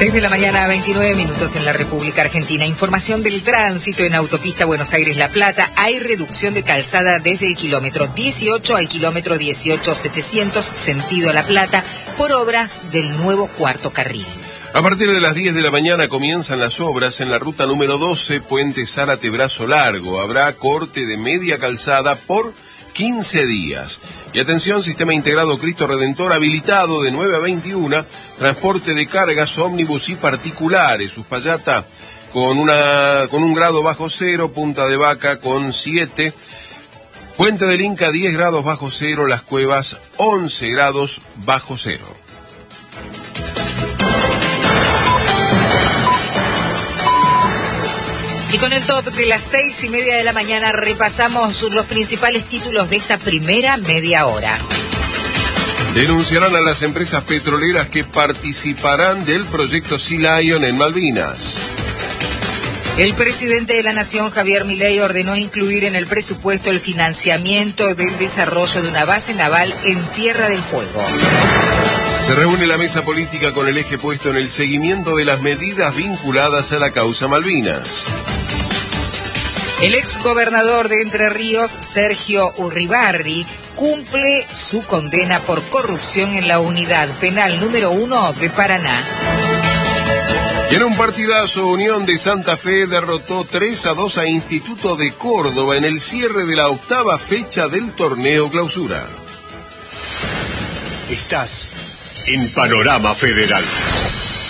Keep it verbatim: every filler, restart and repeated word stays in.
seis de la mañana, veintinueve minutos en la República Argentina. Información del tránsito en autopista Buenos Aires-La Plata. Hay reducción de calzada desde el kilómetro dieciocho al kilómetro dieciocho setecientos, sentido La Plata, por obras del nuevo cuarto carril. A partir de las diez de la mañana comienzan las obras en la ruta número doce, Puente Zárate-Brazo Largo. Habrá corte de media calzada por quince días. Y atención, Sistema Integrado Cristo Redentor habilitado de nueve a veintiuna, transporte de cargas, ómnibus y particulares. Uspallata con, una, con un grado bajo cero, Punta de Vaca con siete, Puente del Inca diez grados bajo cero, Las Cuevas once grados bajo cero. Y con el top de las seis y media de la mañana repasamos los principales títulos de esta primera media hora. Denunciarán a las empresas petroleras que participarán del proyecto Sea Lion en Malvinas. El presidente de la Nación, Javier Milei, ordenó incluir en el presupuesto el financiamiento del desarrollo de una base naval en Tierra del Fuego. Se reúne la mesa política con el eje puesto en el seguimiento de las medidas vinculadas a la causa Malvinas. El exgobernador de Entre Ríos, Sergio Urribarri, cumple su condena por corrupción en la unidad penal número uno de Paraná. Y en un partidazo, Unión de Santa Fe derrotó tres a dos a Instituto de Córdoba en el cierre de la octava fecha del torneo Clausura. Estás en Panorama Federal.